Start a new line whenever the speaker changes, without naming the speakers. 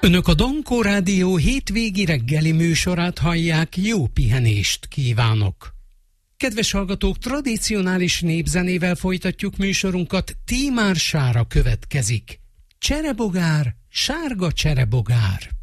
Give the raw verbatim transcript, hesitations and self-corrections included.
Önök a Dankó Rádió hétvégi reggeli műsorát hallják, jó pihenést kívánok! Kedves hallgatók, tradicionális népzenével folytatjuk műsorunkat, Tímár Sára következik. Cserebogár, sárga cserebogár.